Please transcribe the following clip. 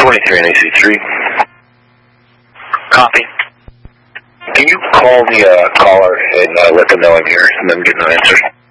23 and AC3. Copy. Can you call the caller and let them know I'm here and then get an answer?